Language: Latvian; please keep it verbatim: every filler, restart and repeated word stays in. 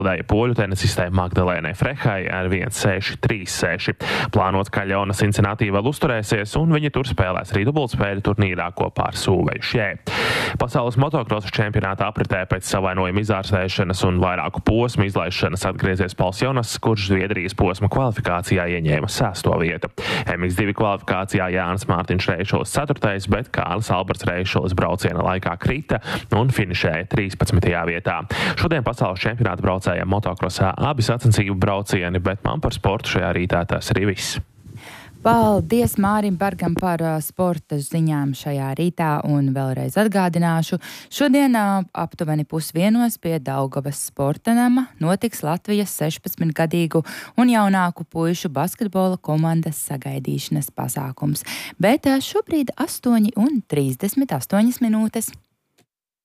Zaudēja poļu tenisistē Magdalēnai Frehai ar viens seši, trīs seši. Plānots, ka Ļona Cincinnati vēl uzturēsies, un viņa tur spēlēs arī dubultspēļu turnīrā kopā ar Sūveju Šjē. Pasaules motokrosa čempionāta apritē pēc savainojuma izārstēšanas un vairāku posmu izlaišanas atgriezies Pauls Jonas, kurš Zviedrijas posma kvalifikācijā ieņēma sesto vietu. M X divi kvalifikācijā Jānis Mārtiņš Reišulis ceturtais, bet Kārlis Alberts Reišulis brauciena laikā krita un finišēja trīspadsmitajā vietā. Šodien pasaules čempionāta braucējiem motokrosā abi sacensību braucieni, bet man par sportu šajā rītā tas arī viss. Paldies Mārim Bergam par uh, sporta ziņām šajā rītā, un vēlreiz atgādināšu, šodien uh, aptuveni pusvienos pie Daugavas sporta nama notiks Latvijas sešpadsmitgadīgu un jaunāku puišu basketbola komandas sagaidīšanas pasākums. Bet uh, šobrīd astoņi un trīsdesmit astoņas minūtes.